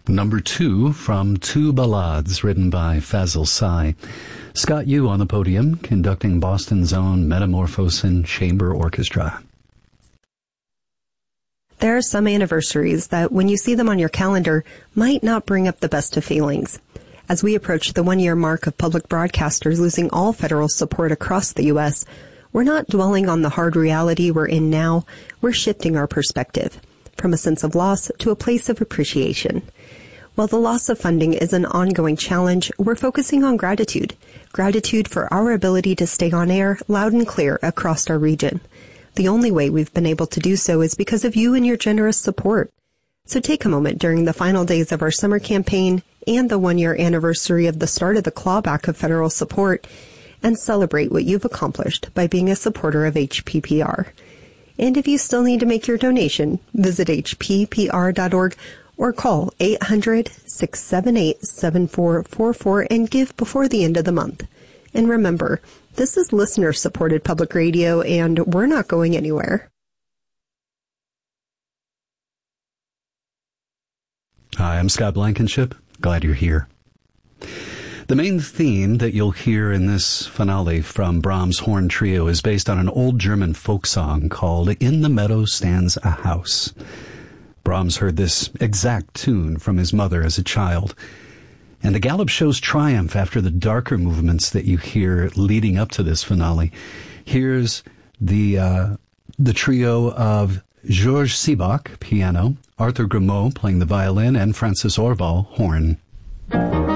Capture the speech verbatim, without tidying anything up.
Number two from Two Ballades, written by Fazil Say. Scott Yu on the podium, conducting Boston's own Metamorphosin Chamber Orchestra. There are some anniversaries that, when you see them on your calendar, might not bring up the best of feelings. As we approach the one-year mark of public broadcasters losing all federal support across the U S, we're not dwelling on the hard reality we're in now. We're shifting our perspective from a sense of loss to a place of appreciation. While the loss of funding is an ongoing challenge, we're focusing on gratitude. Gratitude for our ability to stay on air loud and clear across our region. The only way we've been able to do so is because of you and your generous support. So take a moment during the final days of our summer campaign and the one-year anniversary of the start of the clawback of federal support and celebrate what you've accomplished by being a supporter of H P P R. And if you still need to make your donation, visit H P P R dot org or call eight hundred, six seven eight, seven four four four and give before the end of the month. And remember, this is listener-supported public radio, and we're not going anywhere. Hi, I'm Scott Blankenship. Glad you're here. The main theme that you'll hear in this finale from Brahms' Horn Trio is based on an old German folk song called In the Meadow Stands a House. Brahms heard this exact tune from his mother as a child, and the Gallup shows triumph after the darker movements that you hear leading up to this finale. Here's the uh, the trio of Georges Sibach, piano, Arthur Grimaud playing the violin, and Francis Orval, horn.